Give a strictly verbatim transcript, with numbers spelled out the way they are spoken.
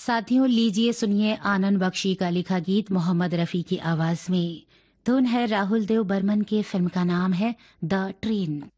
साथियों, लीजिए सुनिए आनंद बख्शी का लिखा गीत मोहम्मद रफी की आवाज में। धुन है राहुल देव बर्मन के, फिल्म का नाम है द ट्रेन।